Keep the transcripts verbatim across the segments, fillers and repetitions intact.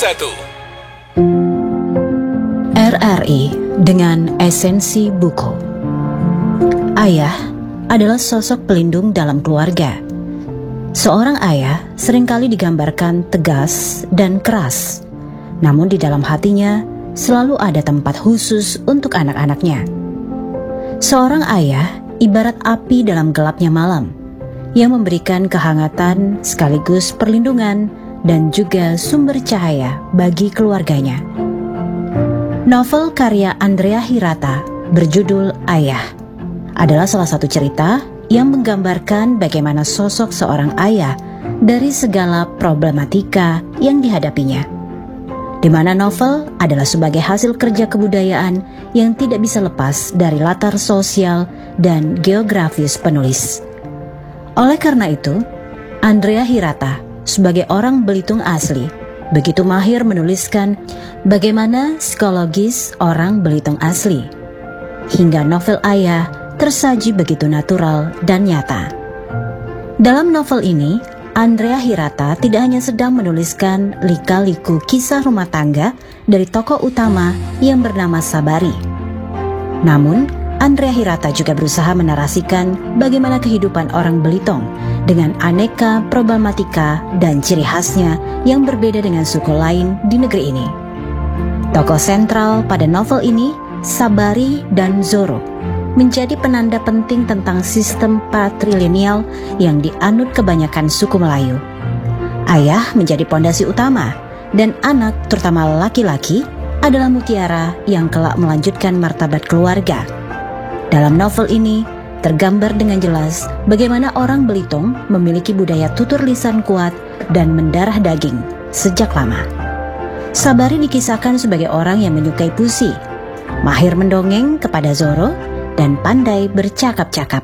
satu. R R I dengan esensi buku. Ayah adalah sosok pelindung dalam keluarga. Seorang ayah seringkali digambarkan tegas dan keras, namun di dalam hatinya selalu ada tempat khusus untuk anak-anaknya. Seorang ayah ibarat api dalam gelapnya malam, yang memberikan kehangatan sekaligus perlindungan dan juga sumber cahaya bagi keluarganya. Novel karya Andrea Hirata berjudul Ayah adalah salah satu cerita yang menggambarkan bagaimana sosok seorang ayah dari segala problematika yang dihadapinya, di mana novel adalah sebagai hasil kerja kebudayaan yang tidak bisa lepas dari latar sosial dan geografis penulis. Oleh karena itu, Andrea Hirata sebagai orang Belitung asli begitu mahir menuliskan bagaimana psikologis orang Belitung asli, hingga novel Ayah tersaji begitu natural dan nyata. Dalam novel ini, Andrea Hirata tidak hanya sedang menuliskan lika-liku kisah rumah tangga dari tokoh utama yang bernama Sabari. Namun, Andrea Hirata juga berusaha menarasikan bagaimana kehidupan orang Belitung dengan aneka problematika dan ciri khasnya yang berbeda dengan suku lain di negeri ini. Tokoh sentral pada novel ini, Sabari dan Zoro, menjadi penanda penting tentang sistem patrilineal yang dianut kebanyakan suku Melayu. Ayah menjadi pondasi utama, dan anak, terutama laki-laki, adalah mutiara yang kelak melanjutkan martabat keluarga. Dalam novel ini, tergambar dengan jelas bagaimana orang Belitung memiliki budaya tutur lisan kuat dan mendarah daging sejak lama. Sabari dikisahkan sebagai orang yang menyukai puisi, mahir mendongeng kepada Zoro, dan pandai bercakap-cakap.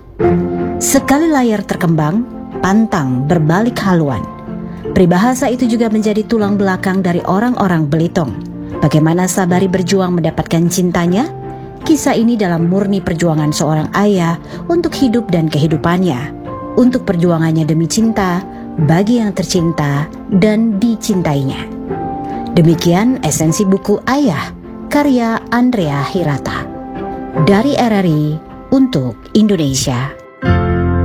Sekali layar terkembang, pantang berbalik haluan. Peribahasa itu juga menjadi tulang belakang dari orang-orang Belitung. Bagaimana Sabari berjuang mendapatkan cintanya? Kisah ini dalam murni perjuangan seorang ayah untuk hidup dan kehidupannya, untuk perjuangannya demi cinta, bagi yang tercinta dan dicintainya. Demikian esensi buku Ayah, karya Andrea Hirata. Dari R R I untuk Indonesia.